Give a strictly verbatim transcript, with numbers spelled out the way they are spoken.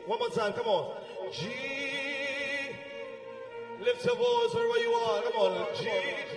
One more time, come on. G. Lift your voice wherever you are. Come on. G.